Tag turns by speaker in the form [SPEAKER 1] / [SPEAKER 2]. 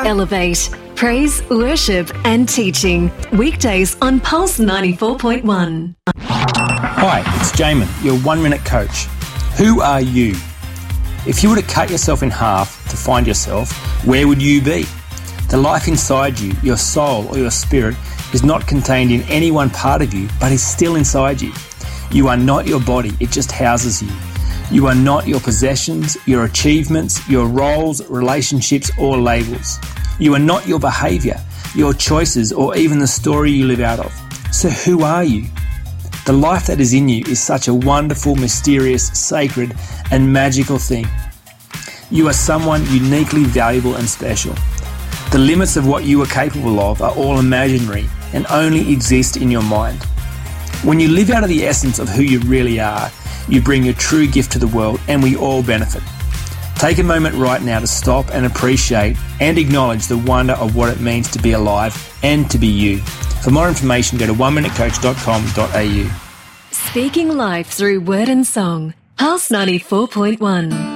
[SPEAKER 1] Elevate. Praise, worship and teaching. Weekdays on Pulse 94.1.
[SPEAKER 2] Hi, it's Jamin, your 1 Minute Coach. Who are you? If you were to cut yourself in half to find yourself, where would you be? The life inside you, your soul or your spirit, is not contained in any one part of you, but is still inside you. You are not your body, it just houses you. You are not your possessions, your achievements, your roles, relationships or labels. You are not your behaviour, your choices or even the story you live out of. So who are you? The life that is in you is such a wonderful, mysterious, sacred and magical thing. You are someone uniquely valuable and special. The limits of what you are capable of are all imaginary and only exist in your mind. When you live out of the essence of who you really are, you bring your true gift to the world and we all benefit. Take a moment right now to stop and appreciate and acknowledge the wonder of what it means to be alive and to be you. For more information, go to oneminutecoach.com.au.
[SPEAKER 1] Speaking life through word and song. Pulse 94.1.